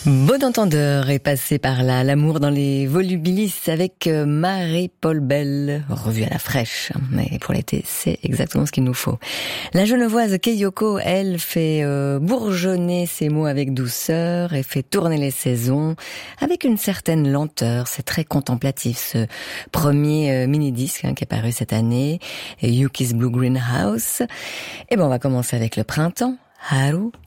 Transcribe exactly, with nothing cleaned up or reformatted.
Bon entendeur est passé par là, l'amour dans les volubilis avec Marie-Paul Bell, revue à la fraîche, mais pour l'été, c'est exactement ce qu'il nous faut. La genevoise Keyoko, elle, fait euh, bourgeonner ses mots avec douceur et fait tourner les saisons avec une certaine lenteur. C'est très contemplatif, ce premier euh, mini-disque hein, qui est paru cette année, Yuki's Blue Greenhouse. Et ben on va commencer avec le printemps. Haru